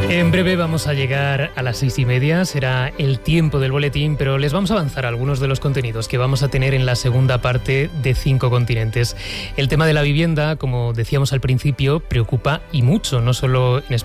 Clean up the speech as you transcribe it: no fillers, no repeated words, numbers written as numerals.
En breve vamos a llegar a las 6:30, será el tiempo del boletín, pero les vamos a avanzar algunos de los contenidos que vamos a tener en la segunda parte de 5 continentes. El tema de la vivienda, como decíamos al principio, preocupa y mucho, no solo en España.